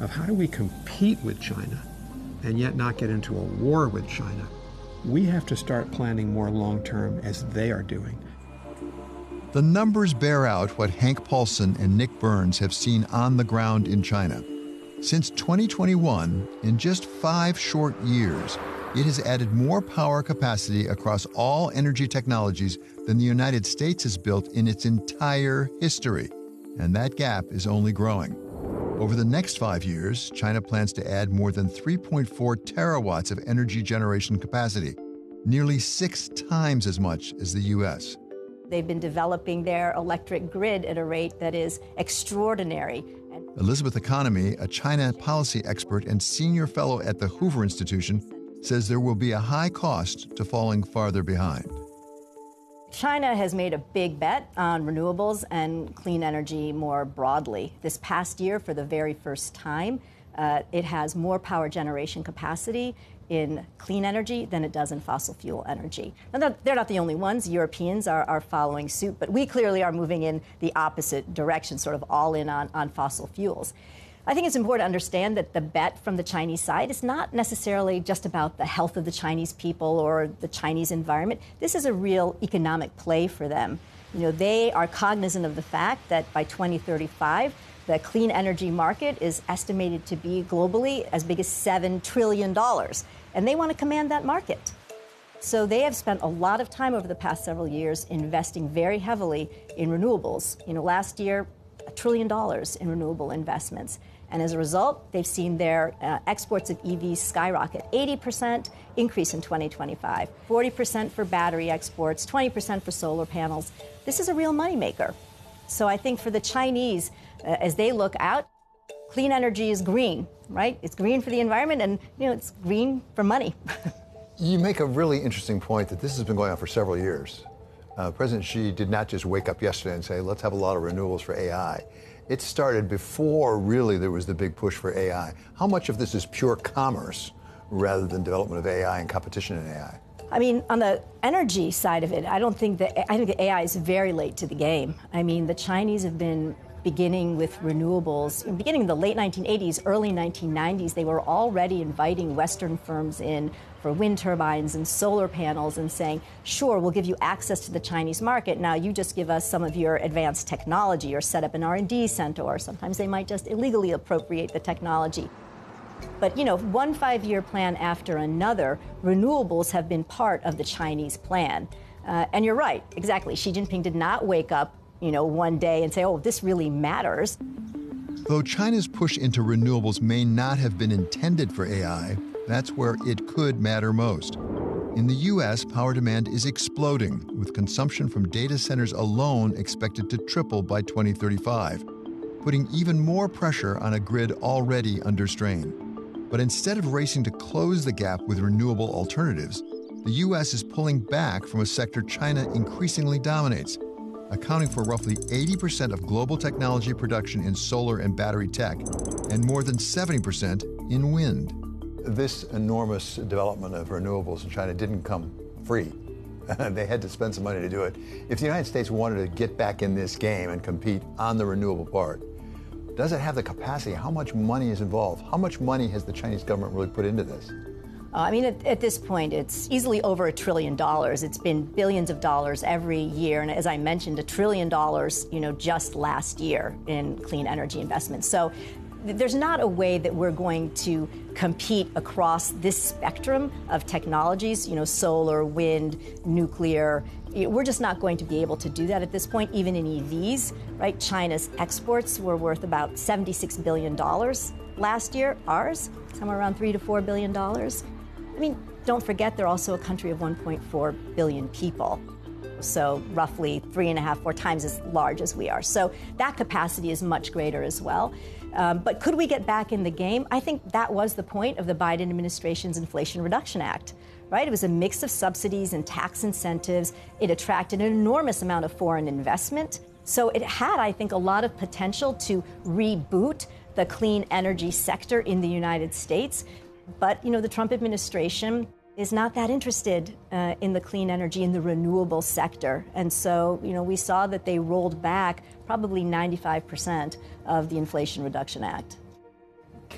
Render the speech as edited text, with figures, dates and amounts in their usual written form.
of how do we compete with China and yet not get into a war with China. We have to start planning more long-term as they are doing. The numbers bear out what Hank Paulson and Nick Burns have seen on the ground in China. Since 2021, in just 5 short years, it has added more power capacity across all energy technologies than the United States has built in its entire history. And that gap is only growing. Over the next 5 years, China plans to add more than 3.4 terawatts of energy generation capacity, nearly 6 times as much as the U.S. They've been developing their electric grid at a rate that is extraordinary. Elizabeth Economy, a China policy expert and senior fellow at the Hoover Institution, says there will be a high cost to falling farther behind. China has made a big bet on renewables and clean energy more broadly. This past year, for the very first time, it has more power generation capacity in clean energy than it does in fossil fuel energy. Now, they're not the only ones. Europeans are following suit, but we clearly are moving in the opposite direction, sort of all in on fossil fuels. I think it's important to understand that the bet from the Chinese side is not necessarily just about the health of the Chinese people or the Chinese environment. This is a real economic play for them. You know, they are cognizant of the fact that by 2035, the clean energy market is estimated to be globally as big as $7 trillion, and they want to command that market. So they have spent a lot of time over the past several years investing very heavily in renewables. You know, last year, $1 trillion in renewable investments. And as a result, they've seen their exports of EVs skyrocket. 80% increase in 2025, 40% for battery exports, 20% for solar panels. This is a real moneymaker. So I think for the Chinese, as they look out, clean energy is green, right? It's green for the environment and, you know, it's green for money. You make a really interesting point that this has been going on for several years. President Xi did not just wake up yesterday and say, let's have a lot of renewables for AI. It started before really there was the big push for AI. How much of this is pure commerce rather than development of AI and competition in AI? I mean, on the energy side of it, I think that AI is very late to the game. I mean, the Chinese have been beginning with renewables. Beginning in the late 1980s, early 1990s, they were already inviting Western firms in for wind turbines and solar panels and saying, sure, we'll give you access to the Chinese market. Now you just give us some of your advanced technology or set up an R&D center, or sometimes they might just illegally appropriate the technology. But, you know, one 5-year plan after another, renewables have been part of the Chinese plan. And you're right, exactly. Xi Jinping did not wake up, you know, one day and say, oh, this really matters. Though China's push into renewables may not have been intended for AI, that's where it could matter most. In the U.S., power demand is exploding, with consumption from data centers alone expected to triple by 2035, putting even more pressure on a grid already under strain. But instead of racing to close the gap with renewable alternatives, the U.S. is pulling back from a sector China increasingly dominates, accounting for roughly 80% of global technology production in solar and battery tech, and more than 70% in wind. This enormous development of renewables in China didn't come free. They had to spend some money to do it. If the United States wanted to get back in this game and compete on the renewable part, does it have the capacity? How much money is involved? How much money has the Chinese government really put into this? I mean, at this point, it's easily over $1 trillion. It's been billions of dollars every year. And as I mentioned, $1 trillion, you know, just last year in clean energy investments. So there's not a way that we're going to compete across this spectrum of technologies, you know, solar, wind, nuclear. We're just not going to be able to do that at this point, even in EVs, right? China's exports were worth about $76 billion last year. Ours, somewhere around $3 to $4 billion. I mean, don't forget they're also a country of 1.4 billion people. So roughly 3.5, 4 times as large as we are. So that capacity is much greater as well. But could we get back in the game? I think that was the point of the Biden administration's Inflation Reduction Act, right? It was a mix of subsidies and tax incentives. It attracted an enormous amount of foreign investment. So it had, I think, a lot of potential to reboot the clean energy sector in the United States. But, you know, the Trump administration is not that interested in the clean energy, in the renewable sector. And so, you know, we saw that they rolled back probably 95% of the Inflation Reduction Act.